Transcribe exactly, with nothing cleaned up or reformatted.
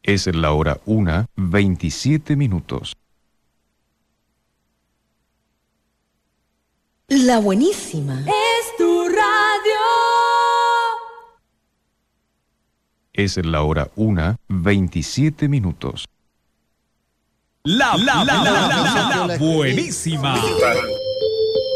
Es la hora una, veintisiete minutos. La buenísima. Es tu radio. Es la hora una, veintisiete minutos. La, la, la, la, la, la, la buenísima.